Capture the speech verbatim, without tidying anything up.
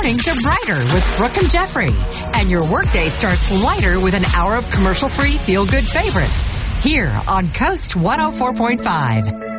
mornings are brighter with Brooke and Jeffrey. And your workday starts lighter with an hour of commercial-free feel-good favorites. Here on Coast one oh four point five.